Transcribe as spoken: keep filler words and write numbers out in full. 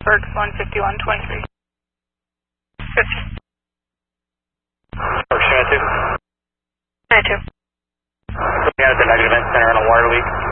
Berks one fifty-one twenty-three. fifty. Berks, Unit two. Unit two. Looking at the negative vent center on a water leak.